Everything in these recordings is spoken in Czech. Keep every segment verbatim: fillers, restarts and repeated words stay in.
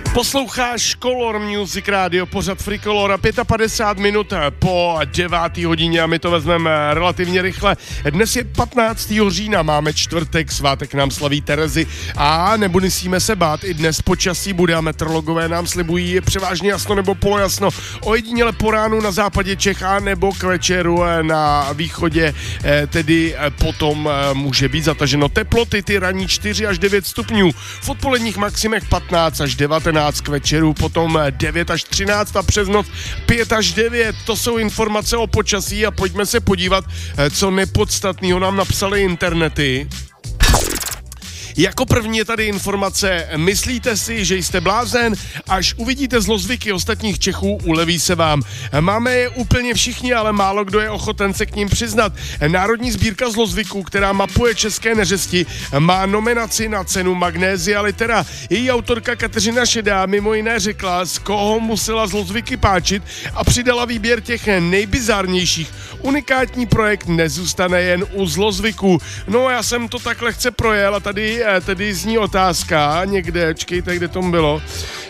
Posloucháš Color Music Radio, pořad Free Color, padesát pět minut po devátý hodině a my to vezmeme relativně rychle. Dnes je patnáctého října, máme čtvrtek, svátek nám slaví Terezy a nemusíme se bát, i dnes počasí bude a meteorologové nám slibují převážně jasno nebo polojasno. Ojediněle po ránu na západě Čech a nebo k večeru na východě, tedy potom může být zataženo. Teploty ty ranní čtyři až devět stupňů, v odpoledních maximech patnáct až devatenáct, k večeru potom devět až třináct a přes noc pět až devět. To jsou informace o počasí a pojďme se podívat, co nepodstatného nám napsaly internety. Jako první je tady informace, myslíte si, že jste blázen? Až uvidíte zlozvyky ostatních Čechů, uleví se vám. Máme je úplně všichni, ale málo kdo je ochoten se k ním přiznat. Národní sbírka zlozvyků, která mapuje české neřesti, má nominaci na cenu Magnézia Litera. Její autorka Kateřina Šedá mimo jiné řekla, z koho musela zlozvyky páčit a přidala výběr těch nejbizarnějších. Unikátní projekt nezůstane jen u zlozvyků. No já jsem to tak lehce projel a tady Tedy zní otázka někde, čekejte, kde to bylo.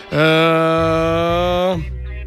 Eee,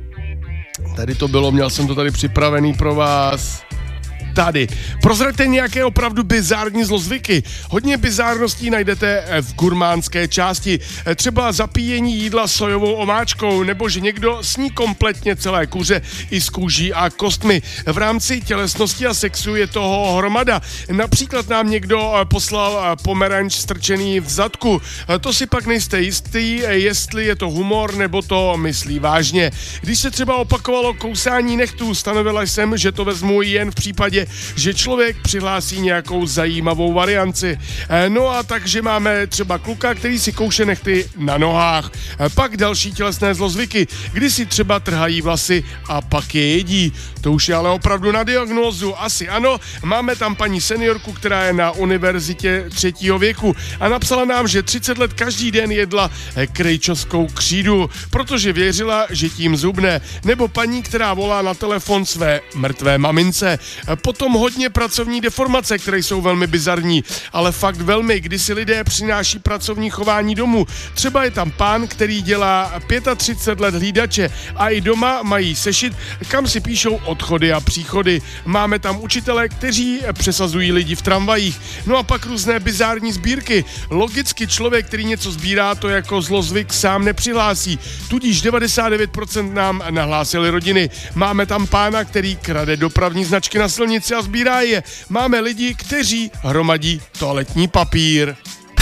tady to bylo, měl jsem to tady připravený pro vás. Tady. Prozraďte nějaké opravdu bizární zlozvyky. Hodně bizárností najdete v gurmánské části. Třeba zapíjení jídla sojovou omáčkou, nebo že někdo sní kompletně celé kuře i s kůží a kostmi. V rámci tělesnosti a sexu je toho hromada. Například nám někdo poslal pomeranč strčený v zadku. To si pak nejste jistý, jestli je to humor, nebo to myslí vážně. Když se třeba opakovalo kousání nechtů, stanovila jsem, že to vezmu jen v případě, že člověk přihlásí nějakou zajímavou varianci. No a takže máme třeba kluka, který si kouše nechty na nohách. Pak další tělesné zlozvyky, kdy si třeba trhají vlasy a pak je jedí. To už je ale opravdu na diagnózu. Asi ano, máme tam paní seniorku, která je na univerzitě třetího věku a napsala nám, že třicet let každý den jedla krejčovskou křídu, protože věřila, že tím zubne. Nebo paní, která volá na telefon své mrtvé mamince. Potom hodně pracovní deformace, které jsou velmi bizarní, ale fakt velmi, kdy si lidé přináší pracovní chování domů. Třeba je tam pán, který dělá třicet pět let hlídače a i doma mají sešit, kam si píšou odchody a příchody. Máme tam učitele, kteří přesazují lidi v tramvajích. No a pak různé bizární sbírky. Logicky člověk, který něco sbírá, to jako zlozvyk sám nepřihlásí. Tudíž devadesát devět procent nám nahlásili rodiny. Máme tam pána, který krade dopravní značky na silnici a sbírá je. Máme lidi, kteří hromadí toaletní papír.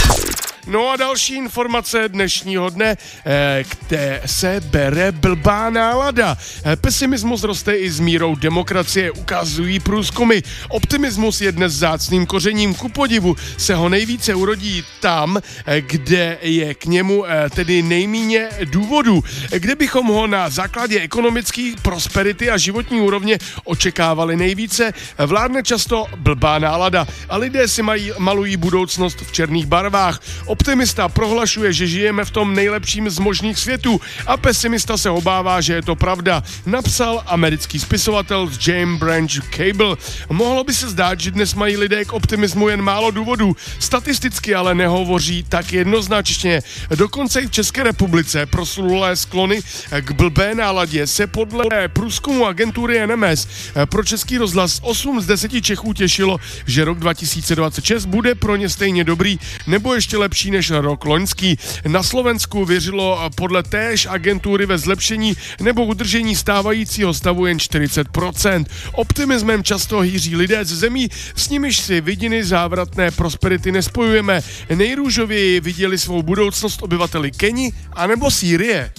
No a další informace dnešního dne, kde se bere blbá nálada. Pesimismus roste i s mírou demokracie, ukazují průzkumy. Optimismus je dnes vzácným kořením, ku podivu se ho nejvíce urodí tam, kde je k němu tedy nejméně důvodů, kde bychom ho na základě ekonomických prosperity a životní úrovně očekávali nejvíce. Vládne často blbá nálada a lidé si mají, malují budoucnost v černých barvách. Optimista prohlašuje, že žijeme v tom nejlepším z možných světů a pesimista se obává, že je to pravda, napsal americký spisovatel James Branch Cable. Mohlo by se zdát, že dnes mají lidé k optimismu jen málo důvodů, statisticky ale nehovoří tak jednoznačně. Dokonce i v České republice proslulé sklony k blbé náladě se podle průzkumu agentury N M S pro Český rozhlas osm z deseti Čechů těšilo, že rok dva tisíce dvacet šest bude pro ně stejně dobrý nebo ještě lepší než rok loňský. Na Slovensku věřilo podle též agentury ve zlepšení nebo udržení stávajícího stavu jen čtyřicet procent. Optimismem často hýří lidé ze zemí, s nimiž si vidiny závratné prosperity nespojujeme. Nejrůžověji viděli svou budoucnost obyvateli Keni anebo Sýrie.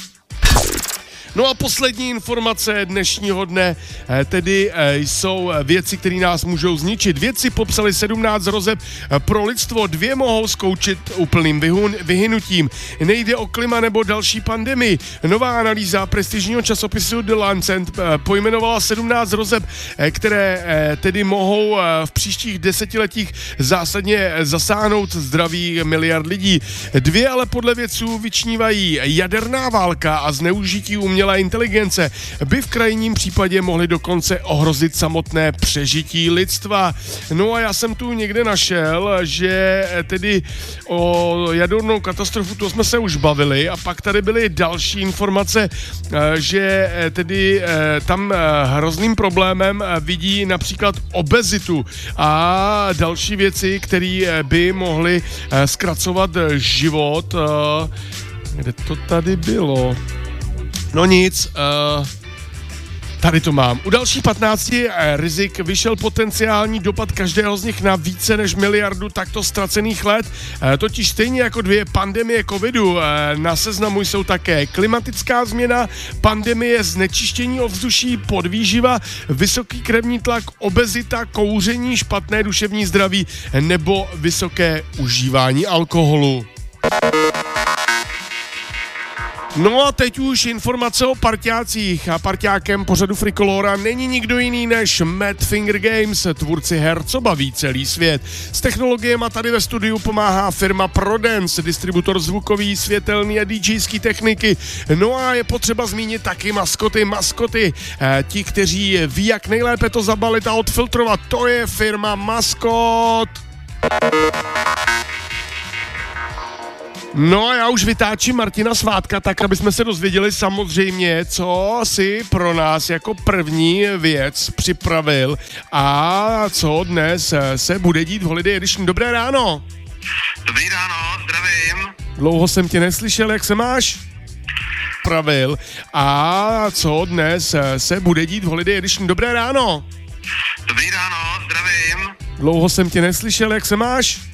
No a poslední informace dnešního dne, tedy jsou věci, které nás můžou zničit. Vědci popsali sedmnáct hrozeb pro lidstvo, dvě mohou skoučit úplným vyhun, vyhynutím. Nejde o klima nebo další pandemii. Nová analýza prestižního časopisu The Lancet pojmenovala sedmnáct hrozeb, které tedy mohou v příštích desetiletích zásadně zasáhnout zdraví miliard lidí. Dvě ale podle vědců vyčnívají jaderná válka a zneužití umělé umělé inteligence by v krajním případě mohly dokonce ohrozit samotné přežití lidstva. No a já jsem tu někde našel, že tedy o jadernou katastrofu, to jsme se už bavili, a pak tady byly další informace, že tedy tam hrozným problémem vidí například obezitu a další věci, které by mohly zkracovat život. Kde to tady bylo? No nic, tady to mám. U dalších patnácti rizik vyšel potenciální dopad každého z nich na více než miliardu takto ztracených let. Totiž stejně jako dvě pandemie covidu na seznamu jsou také klimatická změna, pandemie znečištění ovzduší, podvýživa, vysoký krevní tlak, obezita, kouření, špatné duševní zdraví nebo vysoké užívání alkoholu. No a teď už informace o parťácích. A parťákem pořadu Frikolora není nikdo jiný než Mad Finger Games, tvůrci her, co baví celý svět. S technologiemi tady ve studiu pomáhá firma Prodance, distributor zvukový, světelný a DJský techniky. No a je potřeba zmínit taky maskoty. Maskoty, eh, ti, kteří ví, jak nejlépe to zabalit a odfiltrovat, to je firma Maskot. No a já už vytáčím Martina Svátka tak, aby jsme se dozvěděli samozřejmě, co si pro nás jako první věc připravil a co dnes se bude dít v Holiday Edition. Dobré ráno. Dobrý ráno, zdravím. Dlouho jsem tě neslyšel, jak se máš? Pravil. A co dnes se bude dít v Holiday Edition. Dobré ráno. Dobrý ráno, zdravím. Dlouho jsem tě neslyšel, jak se máš?